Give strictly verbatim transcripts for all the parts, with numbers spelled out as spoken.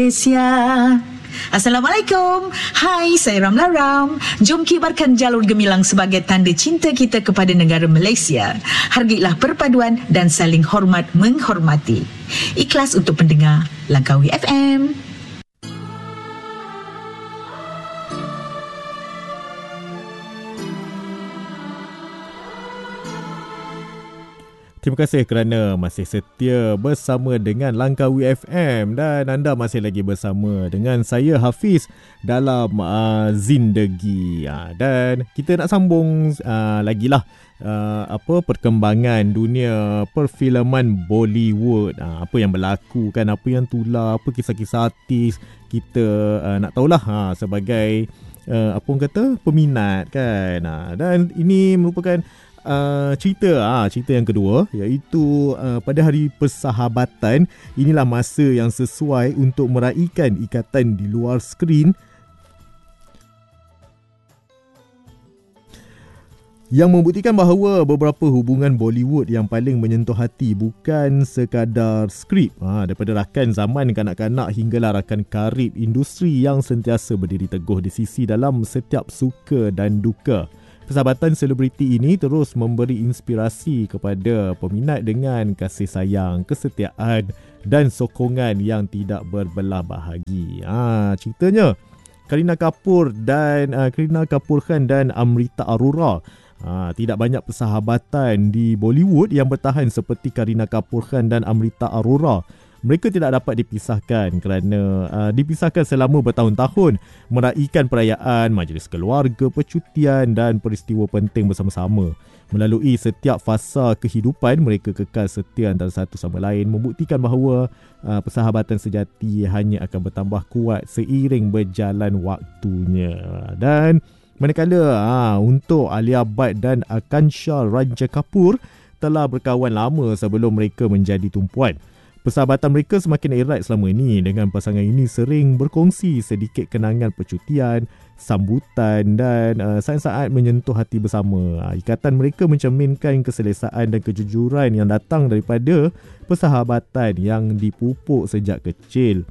Malaysia. Assalamualaikum. Hai, saya Ramla Ram. Jom kibarkan jalur gemilang sebagai tanda cinta kita kepada negara Malaysia. Hargailah perpaduan dan saling hormat menghormati. Ikhlas untuk pendengar Langkawi F M. Terima kasih kerana masih setia bersama dengan Langkawi F M dan anda masih lagi bersama dengan saya Hafiz dalam uh, Zindagi. Uh, dan kita nak sambung uh, lagi lah uh, apa perkembangan dunia perfilman Bollywood. Uh, apa yang berlaku kan, apa yang tular, apa kisah-kisah artis kita uh, nak tahulah uh, sebagai uh, apa orang kata peminat kan. Uh, dan ini merupakan Uh, cerita ah cerita yang kedua, iaitu uh, pada Hari Persahabatan. Inilah masa yang sesuai untuk meraihkan ikatan di luar skrin yang membuktikan bahawa beberapa hubungan Bollywood yang paling menyentuh hati bukan sekadar skrip, ha, daripada rakan zaman kanak-kanak hinggalah rakan karib industri yang sentiasa berdiri teguh di sisi dalam setiap suka dan duka. Persahabatan selebriti ini terus memberi inspirasi kepada peminat dengan kasih sayang, kesetiaan dan sokongan yang tidak berbelah bahagi. Ha, ceritanya Kareena Kapoor dan uh, Kareena Kapoor Khan dan Amrita Arora. Ha, tidak banyak persahabatan di Bollywood yang bertahan seperti Kareena Kapoor Khan dan Amrita Arora. Mereka tidak dapat dipisahkan kerana uh, dipisahkan selama bertahun-tahun meraihkan perayaan, majlis keluarga, percutian dan peristiwa penting bersama-sama. Melalui setiap fasa kehidupan, mereka kekal setia antara satu sama lain, membuktikan bahawa uh, persahabatan sejati hanya akan bertambah kuat seiring berjalan waktunya. Dan manakala ha, untuk Alia Bhatt dan Akansha Raj Kapoor telah berkawan lama sebelum mereka menjadi tumpuan. Persahabatan mereka semakin erat selama ini, dengan pasangan ini sering berkongsi sedikit kenangan percutian, sambutan dan uh, saat-saat menyentuh hati bersama. Uh, ikatan mereka mencerminkan keselesaan dan kejujuran yang datang daripada persahabatan yang dipupuk sejak kecil.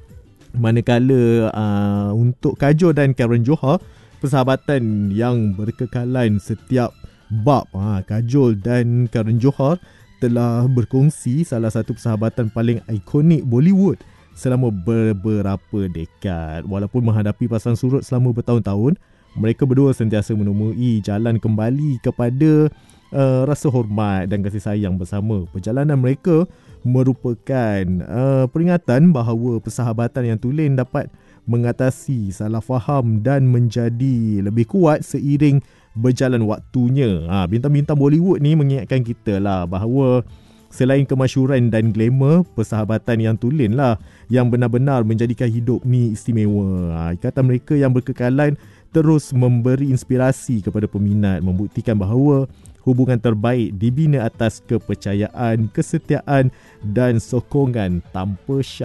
Manakala uh, untuk Kajol dan Karan Johar, persahabatan yang berkekalan setiap bab. Ha, Kajol dan Karan Johar telah berkongsi salah satu persahabatan paling ikonik Bollywood selama beberapa dekad. Walaupun menghadapi pasang surut selama bertahun-tahun, mereka berdua sentiasa menemui jalan kembali kepada uh, rasa hormat dan kasih sayang bersama. Perjalanan mereka merupakan uh, peringatan bahawa persahabatan yang tulen dapat mengatasi salah faham dan menjadi lebih kuat seiring berjalan waktunya. Ha, bintang-bintang Bollywood ni mengingatkan kita lah bahawa selain kemasyhuran dan glamour, persahabatan yang tulen lah yang benar-benar menjadikan hidup ni istimewa. Ha, ikatan mereka yang berkekalan terus memberi inspirasi kepada peminat, membuktikan bahawa hubungan terbaik dibina atas kepercayaan, kesetiaan dan sokongan tanpa syarat.